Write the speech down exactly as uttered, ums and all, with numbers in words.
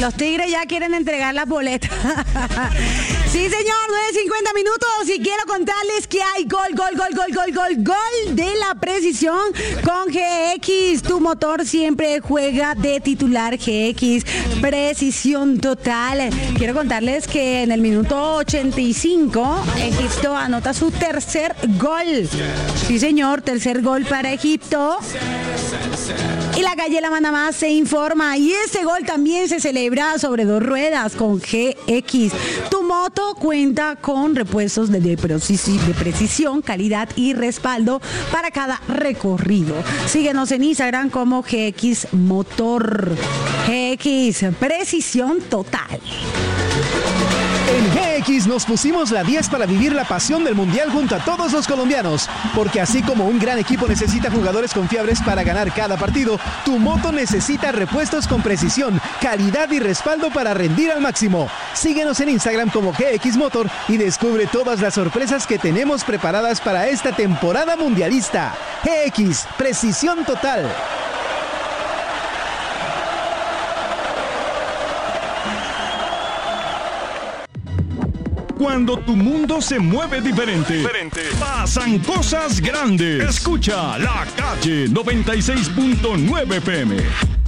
los Tigres ya quieren entregar las boletas. Sí, señor, nueve cincuenta minutos y quiero contarles que hay gol, gol, gol, gol, gol, gol, gol de la precisión con G X. Tu motor siempre juega de titular. G X, precisión total. Quiero contarles que en el minuto ochenta y cinco Egipto anota su tercer gol. Sí, señor, tercer gol para Egipto. Y la calle La Manamá se informa. Y este gol también se celebra sobre dos ruedas con G X. Tu moto cuenta con repuestos de, de, de precisión, calidad y respaldo para cada recorrido. Síguenos en Instagram como G X Motor. G X, precisión total. En G X nos pusimos la diez para vivir la pasión del Mundial junto a todos los colombianos, porque así como un gran equipo necesita jugadores confiables para ganar cada partido, tu moto necesita repuestos con precisión, calidad y respaldo para rendir al máximo. Síguenos en Instagram como G X Motor y descubre todas las sorpresas que tenemos preparadas para esta temporada mundialista. G X, precisión total. Cuando tu mundo se mueve diferente, diferente, pasan cosas grandes. Escucha La Calle noventa y seis punto nueve F M.